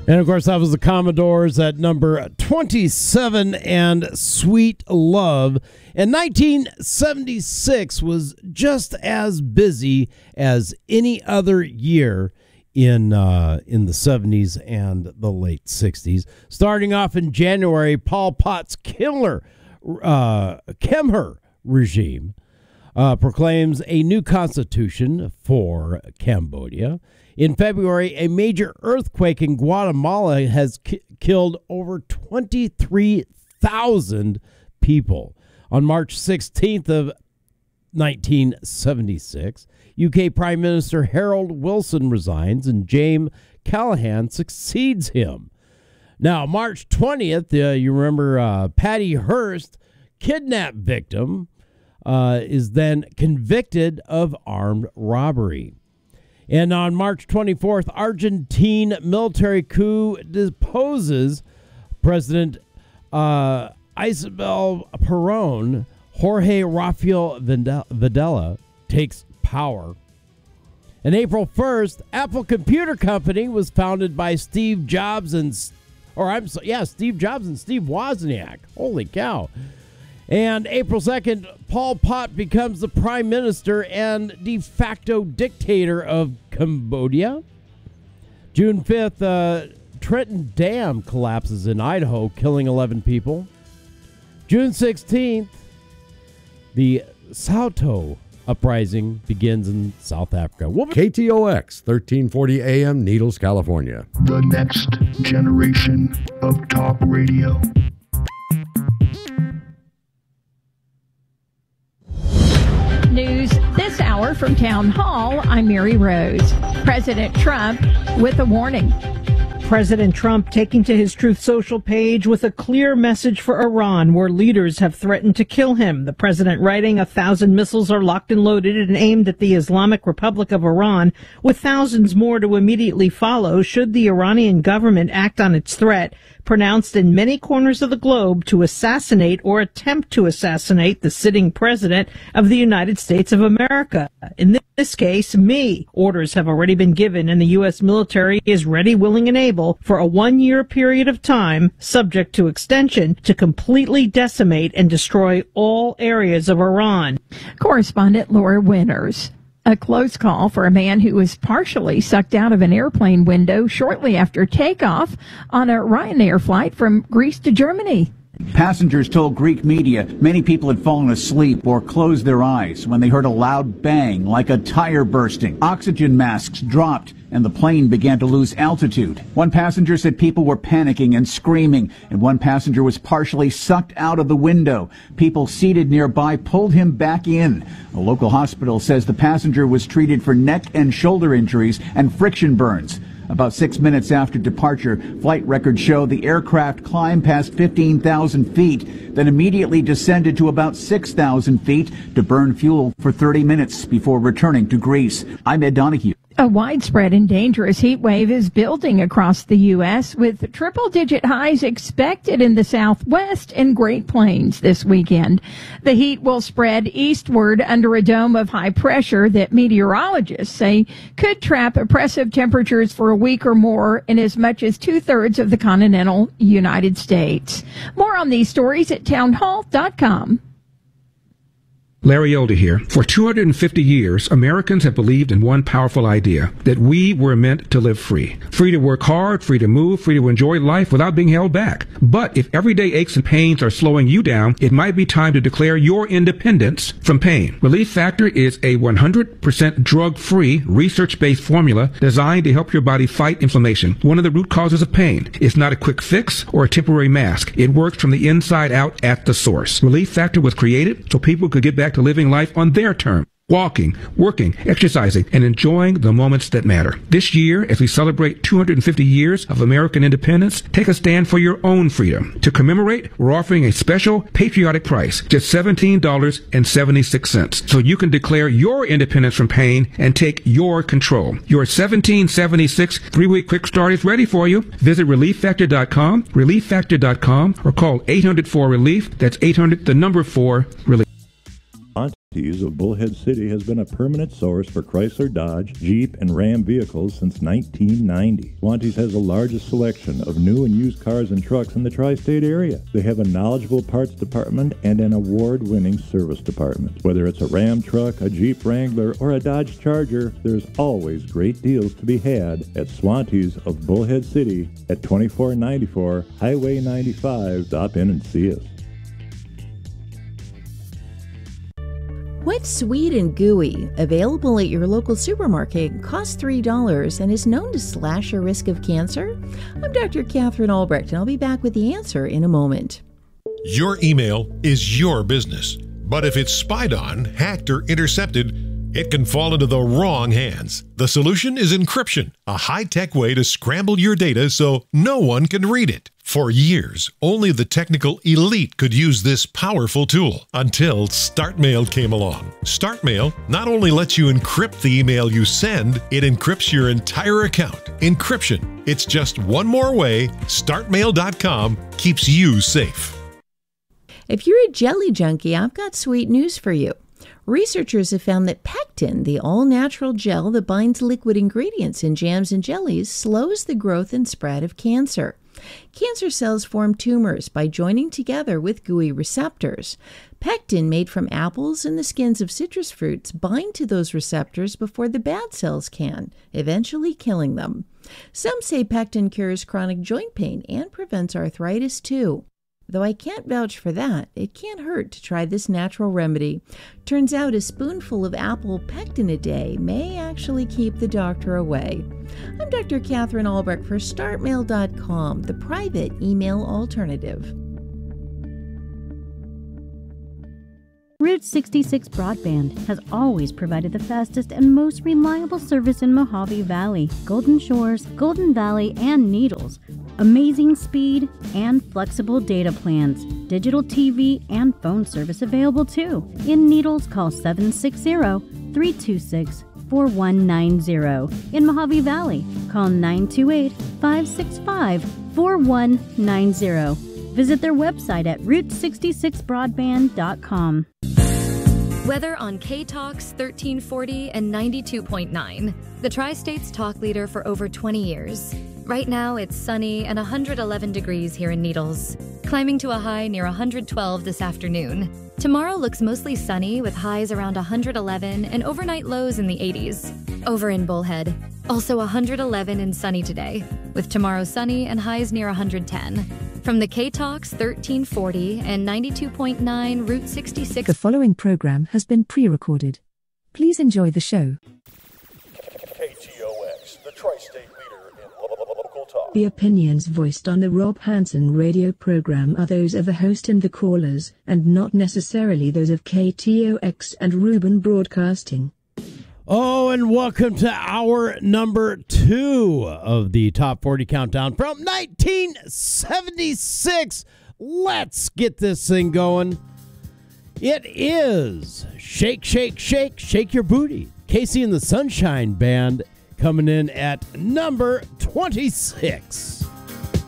And, of course, that was the Commodores at number 27 and Sweet Love. And 1976 was just as busy as any other year in the 70s and the late 60s. Starting off in January, Pol Pot's Khmer regime proclaims a new constitution for Cambodia. In February, a major earthquake in Guatemala has killed over 23,000 people. On March 16th of 1976, UK Prime Minister Harold Wilson resigns and James Callaghan succeeds him. Now, March 20th, you remember Patty Hearst, kidnap victim, is then convicted of armed robbery. And on March 24th, Argentine military coup deposes President Isabel Perón. Jorge Rafael Videla takes power. And April 1st, Apple Computer Company was founded by Steve Jobs and Steve Wozniak. Holy cow. And April 2nd, Pol Pot becomes the prime minister and de facto dictator of Cambodia. June 5th, Trenton Dam collapses in Idaho, killing 11 people. June 16th, the Soweto uprising begins in South Africa. KTOX, 1340 AM, Needles, California. The next generation of talk radio. News this hour from Town Hall. I'm Mary Rose. President Trump with a warning. President Trump taking to his Truth Social page with a clear message for Iran, where leaders have threatened to kill him. The president writing, 1,000 missiles are locked and loaded and aimed at the Islamic Republic of Iran, with thousands more to immediately follow should the Iranian government act on its threat, pronounced in many corners of the globe, to assassinate or attempt to assassinate the sitting president of the United States of America. In this case, me. Orders have already been given, and the U.S. military is ready, willing, and able for a 1-year period of time, subject to extension, to completely decimate and destroy all areas of Iran. Correspondent Laura Winters. A close call for a man who was partially sucked out of an airplane window shortly after takeoff on a Ryanair flight from Greece to Germany. Passengers told Greek media many people had fallen asleep or closed their eyes when they heard a loud bang like a tire bursting. Oxygen masks dropped and the plane began to lose altitude. One passenger said people were panicking and screaming, and one passenger was partially sucked out of the window. People seated nearby pulled him back in. A local hospital says the passenger was treated for neck and shoulder injuries and friction burns. About 6 minutes after departure, flight records show the aircraft climbed past 15,000 feet, then immediately descended to about 6,000 feet to burn fuel for 30 minutes before returning to Greece. I'm Ed Donahue. A widespread and dangerous heat wave is building across the U.S., with triple-digit highs expected in the Southwest and Great Plains this weekend. The heat will spread eastward under a dome of high pressure that meteorologists say could trap oppressive temperatures for a week or more in as much as 2/3 of the continental United States. More on these stories at townhall.com. Larry Elder here. For 250 years, Americans have believed in one powerful idea, that we were meant to live free. Free to work hard, free to move, free to enjoy life without being held back. But if everyday aches and pains are slowing you down, it might be time to declare your independence from pain. Relief Factor is a 100% drug-free, research-based formula designed to help your body fight inflammation, one of the root causes of pain. It's not a quick fix or a temporary mask. It works from the inside out at the source. Relief Factor was created so people could get back to living life on their terms. Walking, working, exercising, and enjoying the moments that matter. This year, as we celebrate 250 years of American independence, take a stand for your own freedom. To commemorate, we're offering a special patriotic price, just $17.76, so you can declare your independence from pain and take your control. Your $17.76 3-week quick start is ready for you. Visit ReliefFactor.com, ReliefFactor.com, or call 800-4-RELIEF. That's 800, the number 4, RELIEF. Swanties of Bullhead City has been a permanent source for Chrysler, Dodge, Jeep, and Ram vehicles since 1990. Swanties has the largest selection of new and used cars and trucks in the tri-state area. They have a knowledgeable parts department and an award-winning service department. Whether it's a Ram truck, a Jeep Wrangler, or a Dodge Charger, there's always great deals to be had at Swanties of Bullhead City at 2494 Highway 95. Stop in and see us. Wet, Sweet, and Gooey, available at your local supermarket, costs $3 and is known to slash your risk of cancer? I'm Dr. Catherine Albrecht, and I'll be back with the answer in a moment. Your email is your business, but if it's spied on, hacked, or intercepted, it can fall into the wrong hands. The solution is encryption, a high-tech way to scramble your data so no one can read it. For years, only the technical elite could use this powerful tool until StartMail came along. StartMail not only lets you encrypt the email you send, it encrypts your entire account. Encryption. It's just one more way StartMail.com keeps you safe. If you're a jelly junkie, I've got sweet news for you. Researchers have found that pectin, the all-natural gel that binds liquid ingredients in jams and jellies, slows the growth and spread of cancer. Cancer cells form tumors by joining together with gooey receptors. Pectin, made from apples and the skins of citrus fruits, bind to those receptors before the bad cells can, eventually killing them. Some say pectin cures chronic joint pain and prevents arthritis too. Though I can't vouch for that, it can't hurt to try this natural remedy. Turns out a spoonful of apple pectin a day may actually keep the doctor away. I'm Dr. Catherine Albrecht for StartMail.com, the private email alternative. Route 66 Broadband has always provided the fastest and most reliable service in Mojave Valley, Golden Shores, Golden Valley, and Needles. Amazing speed and flexible data plans, digital TV and phone service available too. In Needles, call 760-326-4190. In Mojave Valley, call 928-565-4190. Visit their website at route66broadband.com. Weather on K-Talks 1340 and 92.9, the Tri-State's talk leader for over 20 years. Right now, it's sunny and 111 degrees here in Needles, climbing to a high near 112 this afternoon. Tomorrow looks mostly sunny with highs around 111 and overnight lows in the 80s. Over in Bullhead, also 111 and sunny today, with tomorrow sunny and highs near 110. From the K-Talks 1340 and 92.9 Route 66. The following program has been pre-recorded. Please enjoy the show. KTOX, the Tri-State leader in local talk. The opinions voiced on the Rob Hansen radio program are those of the host and the callers, and not necessarily those of KTOX and Reuben Broadcasting. Oh, and welcome to hour number 2 of the Top 40 Countdown from 1976. Let's get this thing going. It is Shake, Shake, Shake, Shake Your Booty. Casey and the Sunshine Band coming in at number 26.